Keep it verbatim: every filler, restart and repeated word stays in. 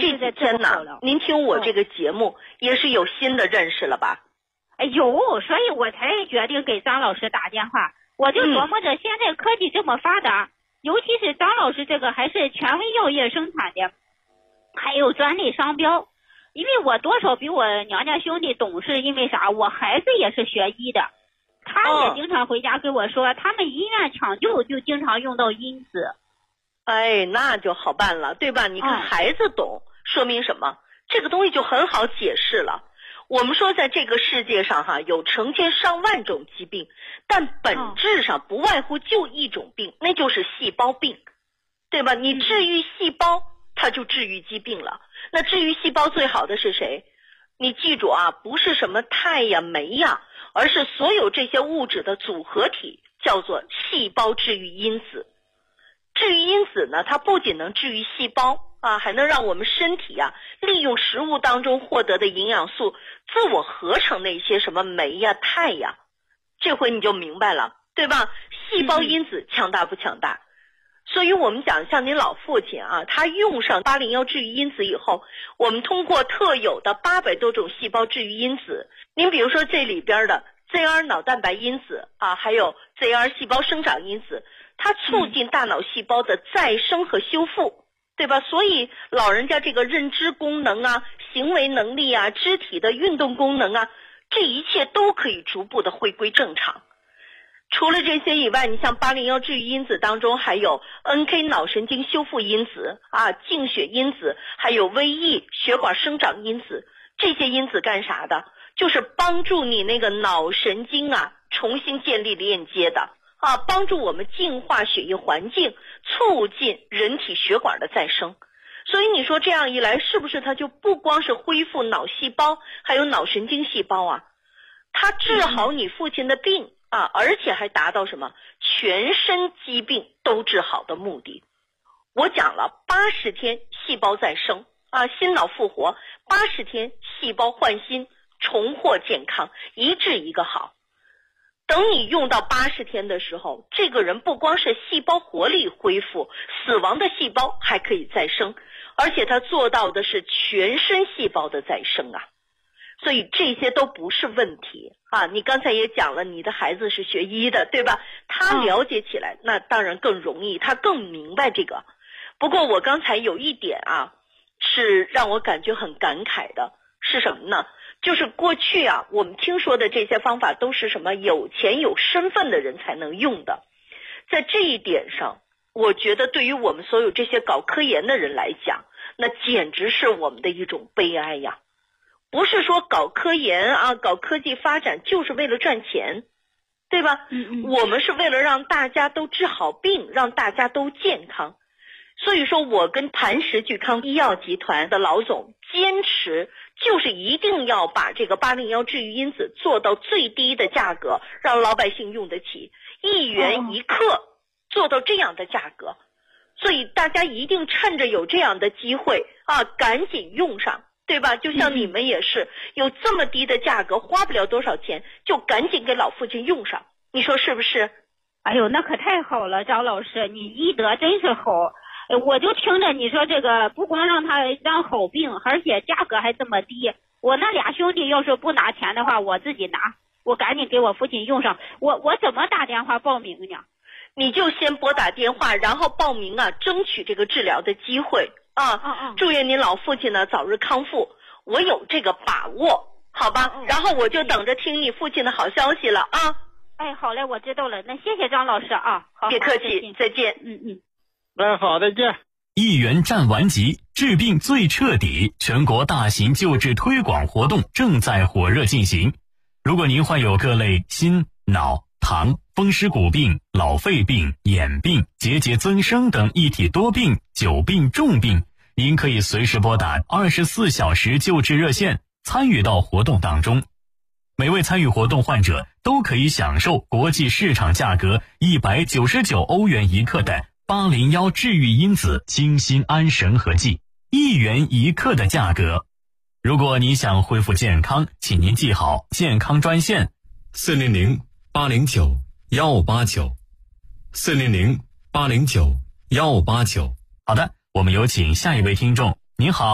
这几天呢，您听我这个节目也是有新的认识了吧？ 哎有，所以我才决定给张老师打电话。我就琢磨着，现在科技这么发达，嗯、尤其是张老师这个还是权威药业生产的，还有专利商标。因为我多少比我娘家兄弟懂事，因为啥？我孩子也是学医的，他也经常回家跟我说，哦、他们医院抢救就经常用到因子。 哎，那就好办了，对吧？你看孩子懂，嗯、说明什么？这个东西就很好解释了。我们说在这个世界上哈，有成千上万种疾病，但本质上不外乎就一种病，嗯、那就是细胞病，对吧？你治愈细胞，它就治愈疾病了。那治愈细胞最好的是谁？你记住啊，不是什么肽呀、酶呀，而是所有这些物质的组合体，叫做细胞治愈因子。治愈因子呢，它不仅能治愈细胞啊，还能让我们身体啊利用食物当中获得的营养素自我合成那些什么酶呀、肽呀。这回你就明白了，对吧？细胞因子强大不强大？所以我们讲像您老父亲啊，他用上八零幺治愈因子以后，我们通过特有的八百多种细胞治愈因子，您比如说这里边的 Z R 脑蛋白因子啊，还有 Z R 细胞生长因子，它促进大脑细胞的再生和修复，对吧？所以老人家这个认知功能啊、行为能力啊、肢体的运动功能啊，这一切都可以逐步的回归正常。除了这些以外，你像八零幺治愈因子当中还有 N K 脑神经修复因子啊、净血因子，还有 V E 血管生长因子。这些因子干啥的？就是帮助你那个脑神经啊重新建立链接的啊，帮助我们净化血液环境，促进人体血管的再生。所以你说这样一来，是不是它就不光是恢复脑细胞，还有脑神经细胞啊？它治好你父亲的病啊，而且还达到什么全身疾病都治好的目的。我讲了八十天细胞再生啊，心脑复活，八十天细胞换新，重获健康，一治一个好。等你用到八十天的时候，这个人不光是细胞活力恢复，死亡的细胞还可以再生，而且他做到的是全身细胞的再生啊。所以这些都不是问题啊！你刚才也讲了，你的孩子是学医的，对吧？他了解起来，那当然更容易，他更明白这个。不过我刚才有一点啊，是让我感觉很感慨的，是什么呢？就是过去啊，我们听说的这些方法都是什么有钱有身份的人才能用的。在这一点上，我觉得对于我们所有这些搞科研的人来讲，那简直是我们的一种悲哀呀！不是说搞科研啊，搞科技发展就是为了赚钱，对吧？嗯嗯，我们是为了让大家都治好病，让大家都健康。所以说我跟磐石聚康医药集团的老总坚持，就是一定要把这个八零幺治愈因子做到最低的价格，让老百姓用得起，一元一克，做到这样的价格。所以大家一定趁着有这样的机会啊，赶紧用上。对吧？就像你们也是有这么低的价格，花不了多少钱，就赶紧给老父亲用上，你说是不是？ 哎呦，那可太好了，张老师，你医德真是好。我就听着你说这个，不光让他让好病，而且价格还这么低。我那俩兄弟要是不拿钱的话，我自己拿，我赶紧给我父亲用上。我我怎么打电话报名呢？ 你就先拨打电话，然后报名啊，争取这个治疗的机会。啊，嗯嗯，祝愿您老父亲呢早日康复，我有这个把握，好吧？嗯嗯，然后我就等着听你父亲的好消息了啊！ 哎，好嘞，我知道了，那谢谢张老师啊，好， 别客气，再见。 嗯嗯， 哎，好，再见。 一元战完疾，治病最彻底，全国大型救治推广活动正在火热进行。如果您患有各类心、脑、糖、风湿骨病、老肺病、眼病、结节增生等一体多病、久病重病，您可以随时拨打二十四小时救治热线，参与到活动当中。每位参与活动患者都可以享受国际市场价格一百九十九欧元一克的八零幺治愈因子清心安神和剂，一元一克的价格。如果你想恢复健康，请您记好健康专线四零零八零九幺五八九，四零零八零九幺五八九。 好的，我们有请下一位听众。您好。